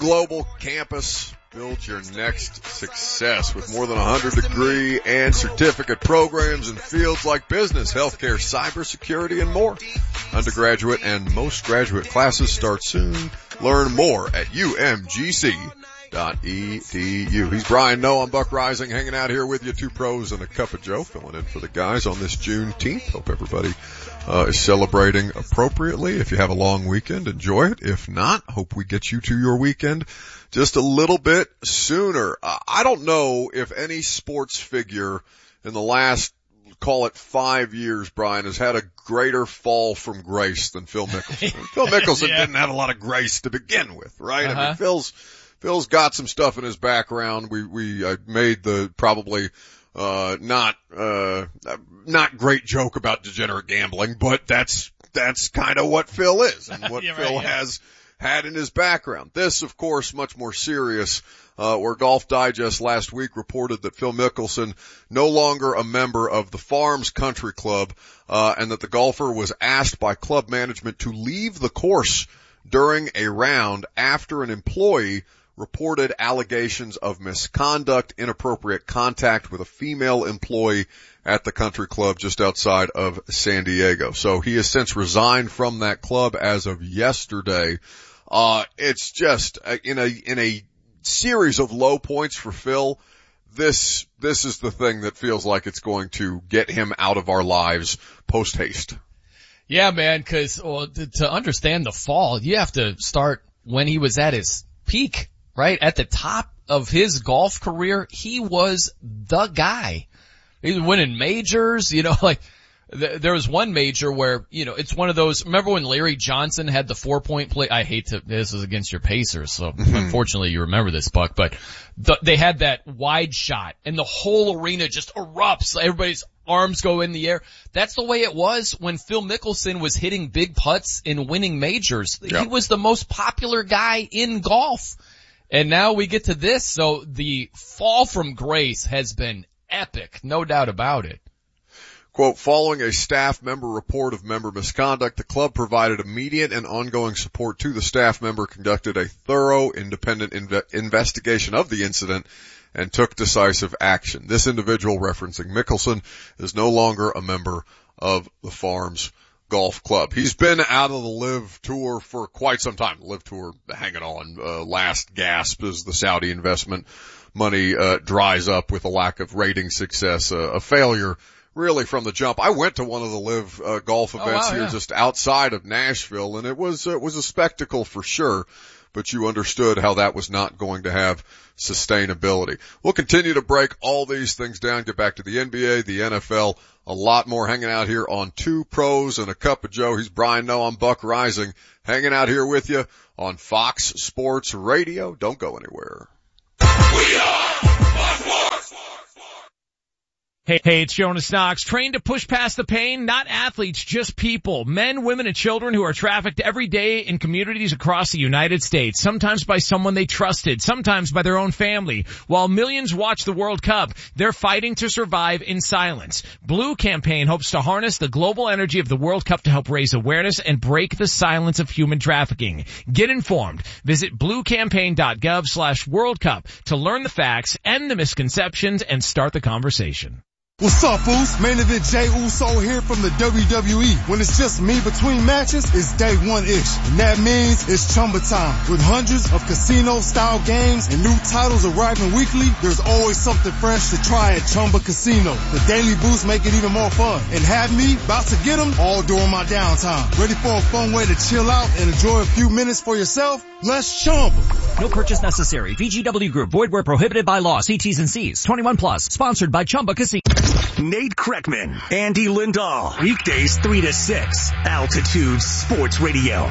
Global Campus. Build your next success with more than 100 degree and certificate programs in fields like business, healthcare, cybersecurity, and more. Undergraduate and most graduate classes start soon. Learn more at umgc.edu. He's Brian Noe. I'm Buck Rising, hanging out here with you. Two pros and a cup of Joe, filling in for the guys on this Juneteenth. Hope everybody is celebrating appropriately. If you have a long weekend, enjoy it. If not, hope we get you to your weekend just a little bit sooner. I don't know if any sports figure in the last, call it 5 years, Brian, has had a greater fall from grace than Phil Mickelson. Phil Mickelson didn't have a lot of grace to begin with, right? I mean, Phil's got some stuff in his background. We made the probably not great joke about degenerate gambling, but that's kind of what Phil is and what Phil has had in his background. This, of course, much more serious, where Golf Digest last week reported that Phil Mickelson no longer a member of the Farms Country Club, and that the golfer was asked by club management to leave the course during a round after an employee reported allegations of misconduct, inappropriate contact with a female employee at the country club just outside of San Diego. So he has since resigned from that club as of yesterday. It's just in a series of low points for Phil. This is the thing that feels like it's going to get him out of our lives post haste. Yeah, man, cause to understand the fall, you have to start when he was at his peak, right? At the top of his golf career, he was the guy. He was winning majors, there was one major where, it's one of those, remember when Larry Johnson had the 4-point play? This is against your Pacers, so unfortunately you remember this, Buck, but they had that wide shot and the whole arena just erupts. Everybody's arms go in the air. That's the way it was when Phil Mickelson was hitting big putts and winning majors. Yep. He was the most popular guy in golf. And now we get to this, so the fall from grace has been epic, no doubt about it. Quote, following a staff member report of member misconduct, the club provided immediate and ongoing support to the staff member, conducted a thorough independent investigation of the incident, and took decisive action. This individual, referencing Mickelson, is no longer a member of the Farms Golf Club. He's been out of the LIV Tour for quite some time. The LIV Tour hanging on, last gasp as the Saudi investment money dries up with a lack of rating success, a failure really from the jump. I went to one of the LIV golf events just outside of Nashville, and it was a spectacle for sure, but you understood how that was not going to have sustainability. We'll continue to break all these things down, get back to the NBA, the NFL, a lot more hanging out here on Two Pros and a Cup of Joe. He's Brian Noe. I'm Buck Rising, hanging out here with you on Fox Sports Radio. Don't go anywhere. We are Fox Sports. Hey, it's Jonas Knox. Trained to push past the pain? Not athletes, just people. Men, women, and children who are trafficked every day in communities across the United States. Sometimes by someone they trusted, sometimes by their own family. While millions watch the World Cup, they're fighting to survive in silence. Blue Campaign hopes to harness the global energy of the World Cup to help raise awareness and break the silence of human trafficking. Get informed. Visit bluecampaign.gov/World Cup to learn the facts, end the misconceptions, and start the conversation. What's up, fools? Main event Jey Uso here from the WWE. When it's just me between matches, it's day one-ish. And that means it's Chumba time. With hundreds of casino-style games and new titles arriving weekly, there's always something fresh to try at Chumba Casino. The daily boosts make it even more fun. And have me about to get them all during my downtime. Ready for a fun way to chill out and enjoy a few minutes for yourself? Let's Chumba. No purchase necessary. VGW Group. Void where prohibited by law. See T's and C's. 21 plus. Sponsored by Chumba Casino. Nate Kreckman, Andy Lindahl. Weekdays 3 to 6. Altitude Sports Radio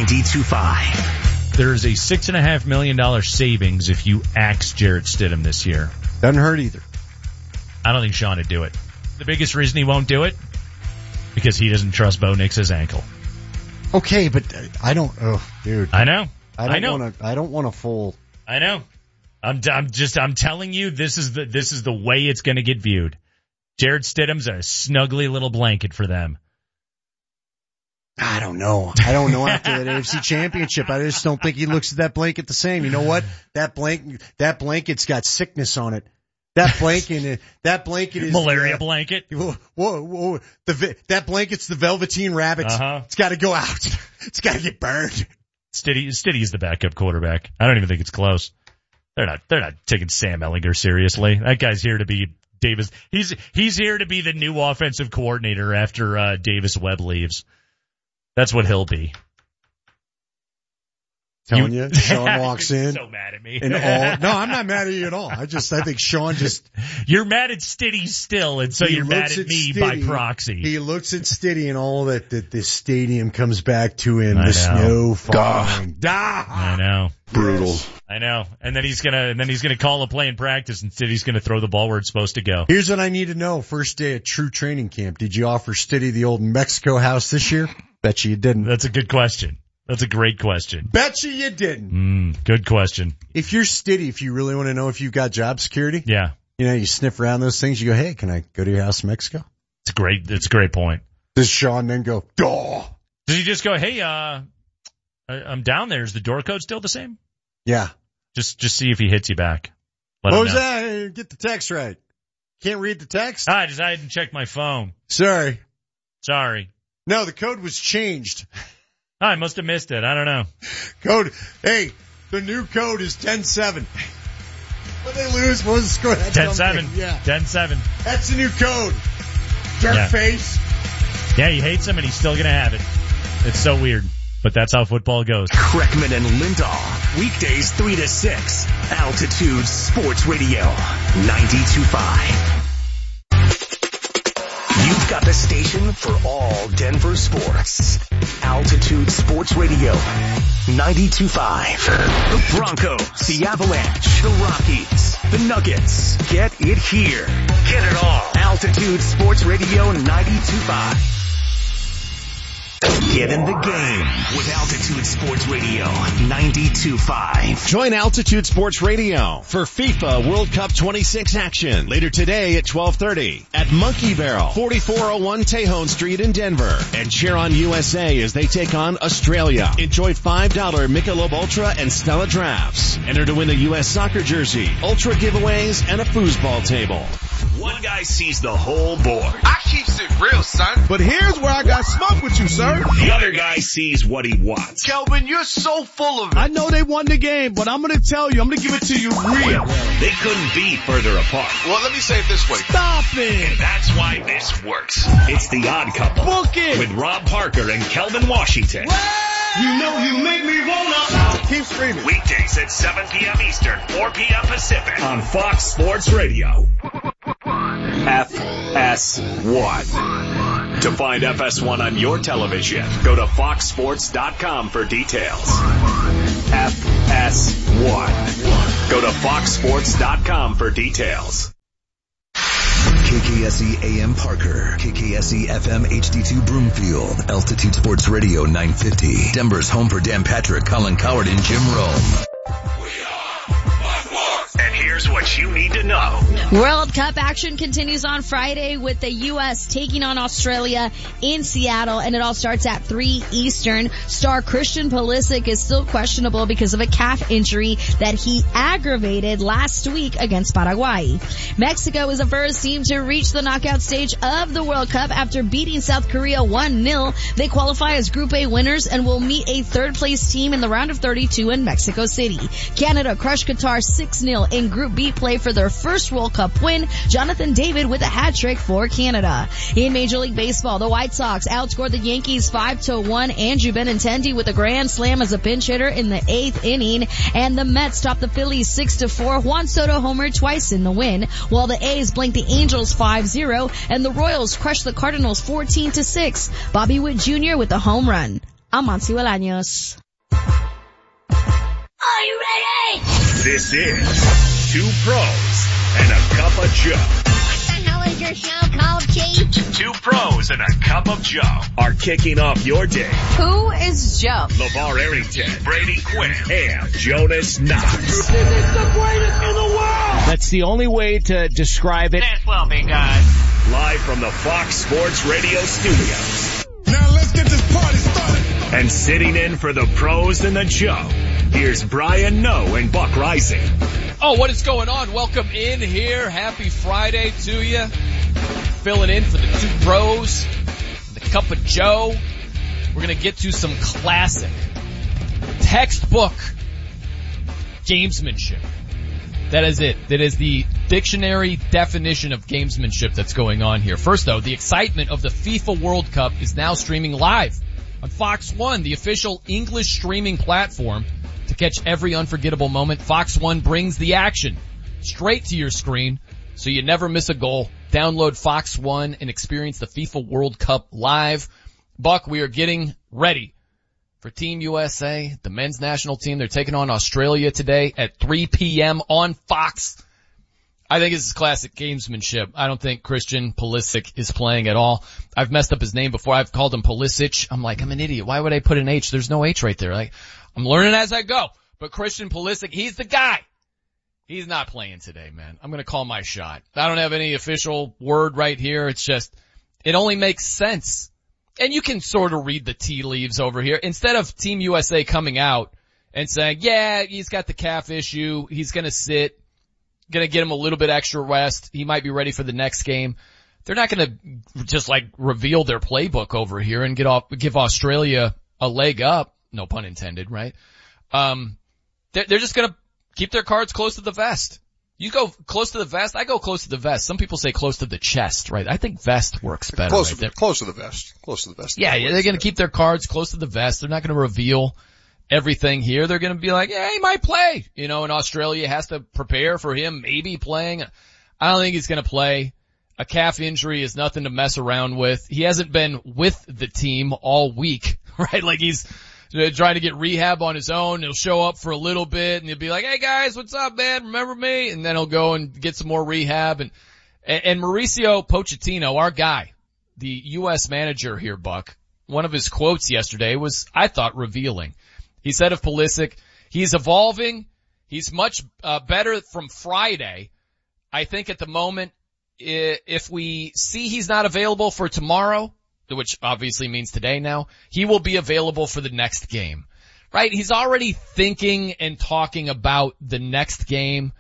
92.5. There's a $6.5 million savings if you axe Jarrett Stidham this year. Doesn't hurt either. I don't think Sean would do it. The biggest reason he won't do it? Because he doesn't trust Bo Nix's ankle. Okay, but I don't, dude. I know. I don't want a full. I know. I'm telling you, this is the way it's gonna get viewed. Jarrett Stidham's a snuggly little blanket for them. I don't know after that AFC Championship. I just don't think he looks at that blanket the same. You know what? That blanket's got sickness on it. That blanket is malaria blanket. Whoa. That blanket's the Velveteen Rabbit. It's got to go out. It's got to get burned. Stiddy's the backup quarterback. I don't even think it's close. They're not taking Sam Ehlinger seriously. That guy's here to be Davis. He's here to be the new offensive coordinator after Davis Webb leaves. That's what he'll be. Telling you, Sean walks in. So mad at me. No, I'm not mad at you at all. I think Sean just. You're mad at Stiddy still, and so you're mad at me by proxy. He looks at Stiddy and all that the stadium comes back to him. The snow falling. I know. Brutal. Yes. I know. And then he's gonna call a play in practice, and Stiddy's gonna throw the ball where it's supposed to go. Here's what I need to know. First day at true training camp. Did you offer Stiddy the old Mexico house this year? Bet you didn't. That's a good question. That's a great question. Bet you didn't. Good question. If you're Stiddy, if you really want to know if you've got job security, yeah, you sniff around those things. You go, hey, can I go to your house in Mexico? It's a great point. Does Sean then go, duh? Does he just go, hey, I'm down there. Is the door code still the same? Yeah. Just see if he hits you back. What was that? Get the text right. Can't read the text? I didn't check my phone. Sorry. No, the code was changed. I must have missed it. I don't know. Hey, the new code is 10-7. What they lose? What was the score? 10-7. Yeah. 10-7. That's the new code. Face. Yeah, he hates him and he's still gonna have it. It's so weird. But that's how football goes. Kreckman and Lindahl. Weekdays 3 to 6. Altitude Sports Radio. 92.5. You've got the station for all Denver sports. Altitude Sports Radio. 92.5. The Broncos, the Avalanche, the Rockies, the Nuggets. Get it here. Get it all. Altitude Sports Radio 92.5. Get in the game with Altitude Sports Radio 92.5. Join Altitude Sports Radio for FIFA World Cup 26 action later today at 12:30 at Monkey Barrel, 4401 Tejon Street in Denver. And cheer on USA as they take on Australia. Enjoy $5 Michelob Ultra and Stella drafts. Enter to win a U.S. soccer jersey, Ultra giveaways, and a foosball table. One guy sees the whole board. I keeps it real, son. But here's where I got smoke with you, sir. The other guy sees what he wants. Kelvin, you're so full of it. I know they won the game, but I'm going to tell you, I'm going to give it to you real. They couldn't be further apart. Well, let me say it this way. Stop it. And that's why this works. It's The Odd Couple. Book it. With Rob Parker and Kelvin Washington. You know you make me wanna. Keep screaming. Weekdays at 7 p.m. Eastern, 4 p.m. Pacific on Fox Sports Radio. FS1. To find FS1 on your television, go to foxsports.com for details. FS1. Go to foxsports.com for details. KKSE AM Parker, KKSE FM HD2 Broomfield, Altitude Sports Radio 950, Denver's home for Dan Patrick, Colin Coward, and Jim Rome. And here's what you need to know. World Cup action continues on Friday with the U.S. taking on Australia in Seattle, and it all starts at 3 Eastern. Star Christian Pulisic is still questionable because of a calf injury that he aggravated last week against Paraguay. Mexico is the first team to reach the knockout stage of the World Cup after beating South Korea 1-0. They qualify as Group A winners and will meet a third-place team in the round of 32 in Mexico City. Canada crushed Qatar 6-0 in Group B play for their first World Cup win. Jonathan David with a hat trick for Canada. In Major League Baseball, the White Sox outscored the Yankees 5-1. Andrew Benintendi with a grand slam as a pinch hitter in the 8th inning, and the Mets topped the Phillies 6-4. Juan Soto homered twice in the win, while the A's blanked the Angels 5-0, and the Royals crushed the Cardinals 14-6. Bobby Witt Jr. with a home run. I'm Monty Bolaños. Are you ready? This is Two Pros and a Cup of Joe. What the hell is your show called, Chief? Two Pros and a Cup of Joe are kicking off your day. Who is Joe? LeVar Arrington, Brady Quinn, and Jonas Knox. This is the greatest in the world. That's the only way to describe it. This will be good. Live from the Fox Sports Radio studios. Now let's get this party started. And sitting in for the pros and the Joe, here's Brian Noe and Buck Rising. Oh, what is going on? Welcome in here. Happy Friday to you. Filling in for the two pros, the cup of Joe. We're going to get to some classic, textbook gamesmanship. That is it. That is the dictionary definition of gamesmanship that's going on here. First though, the excitement of the FIFA World Cup is now streaming live on Fox One, the official English streaming platform. To catch every unforgettable moment, Fox One brings the action straight to your screen so you never miss a goal. Download Fox One and experience the FIFA World Cup live. Buck, we are getting ready for Team USA, the men's national team. They're taking on Australia today at 3 p.m. on Fox. I think this is classic gamesmanship. I don't think Christian Pulisic is playing at all. I've messed up his name before. I've called him Pulisic. I'm like, I'm an idiot. Why would I put an H? There's no H right there. Like, I'm learning as I go. But Christian Pulisic, he's the guy. He's not playing today, man. I'm going to call my shot. I don't have any official word right here. It's just, it only makes sense. And you can sort of read the tea leaves over here. Instead of Team USA coming out and saying, yeah, he's got the calf issue. He's going to sit. Going to get him a little bit extra rest. He might be ready for the next game. They're not going to just like reveal their playbook over here and give Australia a leg up. No pun intended, right? They're just going to keep their cards close to the vest. You go close to the vest. I go close to the vest. Some people say close to the chest, right? I think vest works better. Close to the vest. Close to the vest. Yeah, they're going to keep their cards close to the vest. They're not going to reveal everything here. They're going to be like, yeah, he might play. You know, and Australia has to prepare for him maybe playing. I don't think he's going to play. A calf injury is nothing to mess around with. He hasn't been with the team all week, right? Like he's trying to get rehab on his own. He'll show up for a little bit and he'll be like, hey guys, what's up, man? Remember me? And then he'll go and get some more rehab. And Mauricio Pochettino, our guy, the U.S. manager here, Buck, one of his quotes yesterday was, I thought, revealing. He said of Pulisic, he's evolving. He's much better from Friday. I think at the moment, if we see he's not available for tomorrow, which obviously means today now, he will be available for the next game, right? He's already thinking and talking about the next game.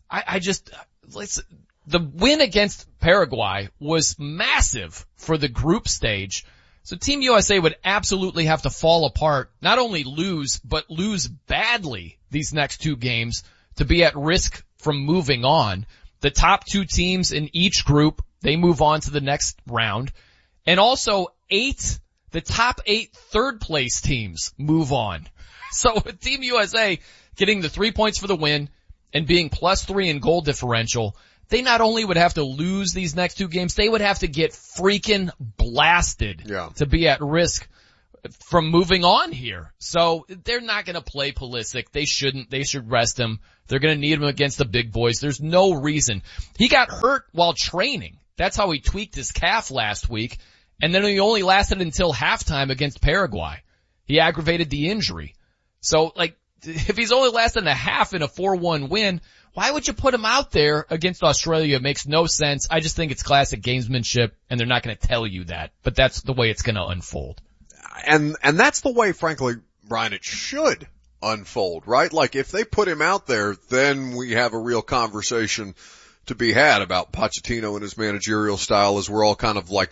The win against Paraguay was massive for the group stage. So Team USA would absolutely have to fall apart, not only lose, but lose badly these next two games to be at risk from moving on. The top two teams in each group, they move on to the next round. And also the top 8 third place teams move on. So with Team USA getting the 3 points for the win and being +3 in goal differential, they not only would have to lose these next two games, they would have to get freaking blasted to be at risk from moving on here. So they're not going to play Pulisic. They shouldn't. They should rest him. They're going to need him against the big boys. There's no reason. He got hurt while training. That's how he tweaked his calf last week. And then he only lasted until halftime against Paraguay. He aggravated the injury. So like, if he's only lasting a half in a 4-1 win, why would you put him out there against Australia? It makes no sense. I just think it's classic gamesmanship, and they're not going to tell you that. But that's the way it's going to unfold. And that's the way, frankly, Brian, it should unfold, right? Like if they put him out there, then we have a real conversation to be had about Pochettino and his managerial style, as we're all kind of like